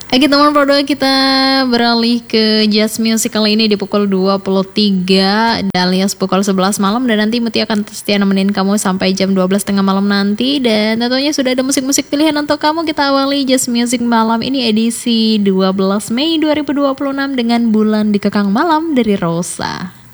Oke teman Prodo, kita beralih ke Jazz Music kali ini di pukul 23 alias pukul 11 malam. Dan nanti Muti akan setia nemenin kamu sampai jam 12 tengah malam nanti. Dan tentunya sudah ada musik-musik pilihan untuk kamu. Kita awali Jazz Music malam ini edisi 12 Mei 2026 dengan Bulan Dikekang Malam dari Rosa.